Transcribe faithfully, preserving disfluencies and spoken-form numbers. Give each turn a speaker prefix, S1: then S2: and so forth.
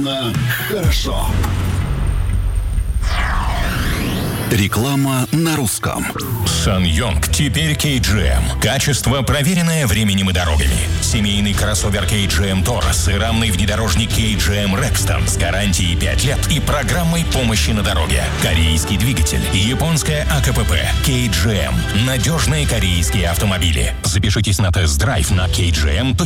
S1: Удивительно хорошо.
S2: Реклама на русском.
S3: SsangYong теперь кей джи эм. Качество, проверенное временем и дорогами. Семейный кроссовер кей джи эм Taurus и рамный внедорожник кей джи эм Rexton с гарантией пять лет и программой помощи на дороге. Корейский двигатель, японская а ка пэ пэ, кей джи эм. Надежные корейские автомобили. Запишитесь на тест-драйв на кей джи эм точка